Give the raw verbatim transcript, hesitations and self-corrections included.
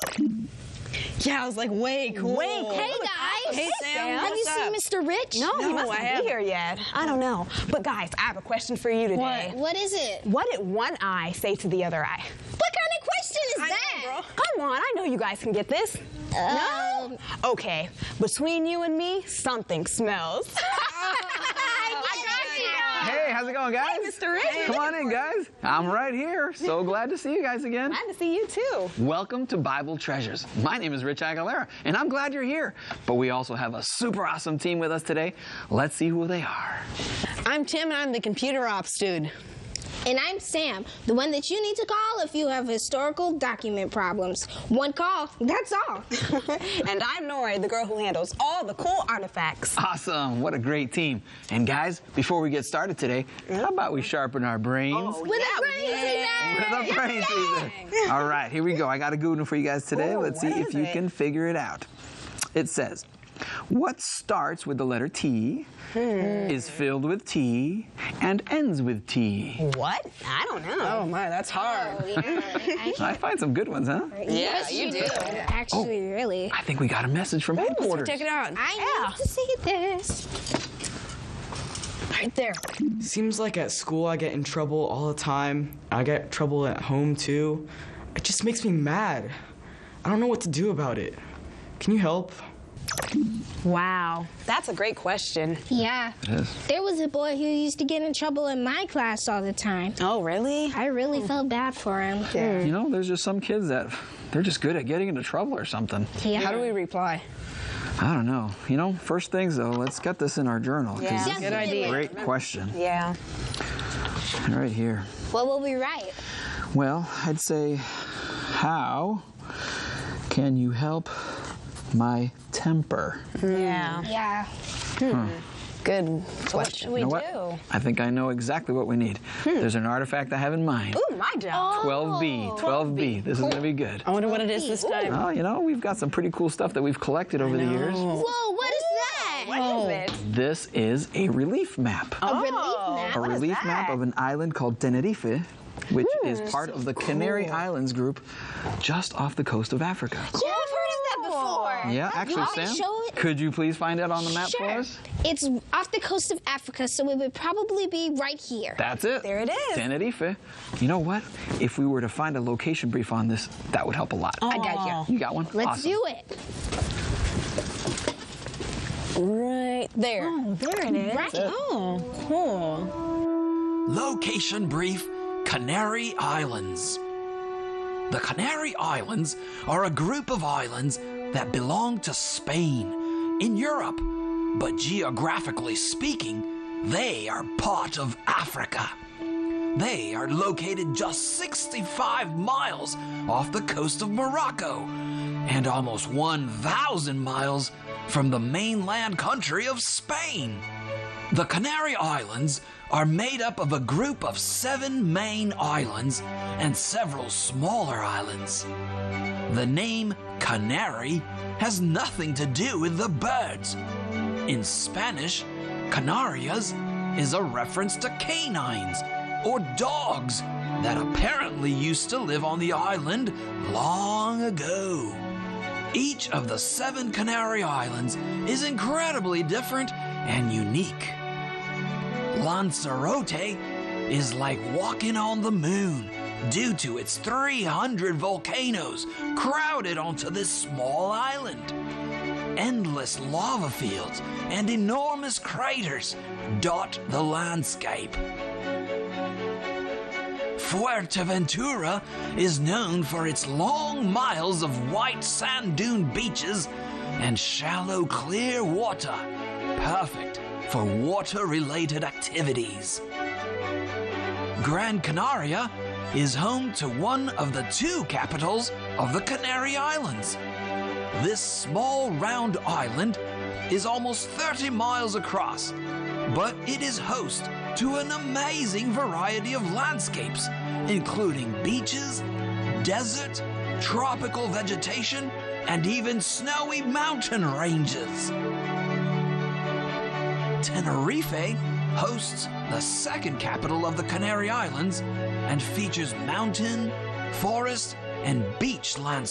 Yeah, I was like, way cool. Way cool. Hey, guys. Hey, Sam. Have you seen Mister Rich? No, No, he must I not be haven't. here yet. I don't know. But guys, I have a question for you today. What? What is it? What did one eye say to the other eye? What kind of question is I know, that? Come on, I know you guys can get this. Um, Okay, between you and me, something smells. Hey, how's it going, guys? Mister Rich. Come on in, guys. I'm right here. So glad to see you guys again. Glad to see you too. Welcome to Bible Treasures. My name is Rich Aguilera, and I'm glad you're here. But we also have a super awesome team with us today. Let's see who they are. I'm Tim, and I'm the computer ops dude. And I'm Sam, the one that you need to call if you have historical document problems. One call, that's all. And I'm Nori, the girl who handles all the cool artifacts. Awesome. What a great team. And guys, before we get started today, how about we sharpen our brains? With a brain teaser. With a brain teaser. All right, here we go. I got a good one for you guys today. Ooh, Let's see what if is you it? can figure it out. It says, what starts with the letter T, Hmm. is filled with tea, and ends with T? What? I don't know. Oh, my, that's hard. Oh, yeah. I find some good ones, huh? Yes, you do. Actually, really. I think we got a message from headquarters. Check it out. I need to see this. Right there. Seems like at school I get in trouble all the time. I get trouble at home too. It just makes me mad. I don't know what to do about it. Can you help? Wow, that's a great question. Yeah. Yes. There was a boy who used to get in trouble in my class all the time. Oh, really? I really felt bad for him. You know, there's just some kids that they're just good at getting into trouble or something. Yeah. How do we reply? I don't know. You know, first things though, let's get this in our journal. 'cause Yeah. this Good is a idea. Great question. Yeah. Right here. What will we write? Well, I'd say, how can you help my temper? Yeah. Yeah. Good So what should we You know do? what? I think I know exactly what we need. There's an artifact I have in mind. Ooh, my job. twelve B. twelve B. This is going to be good. I wonder what it is this time. Oh, you know, we've got some pretty cool stuff that we've collected over the years. Whoa, what is that? What is it? This is a relief map. A relief Oh. map? a What is relief map that? of an island called Tenerife, which is part of the Canary Islands group just off the coast of Africa. Yeah, I've heard of that before. Yeah, actually, Want me to Sam, show it? could you please find it on the map Sure. for us? It's off the coast of Africa, so it would probably be right here. That's it. There it is. Tenerife. You know what? If we were to find a location brief on this, that would help a lot. I got you. You got one? Let's Awesome. do it. Right there. Oh, there it is. Right. Oh, cool. Location brief, Canary Islands. The Canary Islands are a group of islands that belong to Spain in Europe, but geographically speaking, they are part of Africa. They are located just sixty-five miles off the coast of Morocco and almost one thousand miles from the mainland country of Spain. The Canary Islands are made up of a group of seven main islands and several smaller islands. The name Canary has nothing to do with the birds. In Spanish, Canarias is a reference to canines or dogs that apparently used to live on the island long ago. Each of the seven Canary Islands is incredibly different and unique. Lanzarote is like walking on the moon due to its three hundred volcanoes crowded onto this small island. Endless lava fields and enormous craters dot the landscape. Fuerteventura is known for its long miles of white sand dune beaches and shallow, clear water, perfect for water-related activities. Gran Canaria is home to one of the two capitals of the Canary Islands. This small, round island is almost thirty miles across, but it is host to an amazing variety of landscapes, including beaches, desert, tropical vegetation, and even snowy mountain ranges. Tenerife hosts the second capital of the Canary Islands and features mountain, forest, and beach landscapes.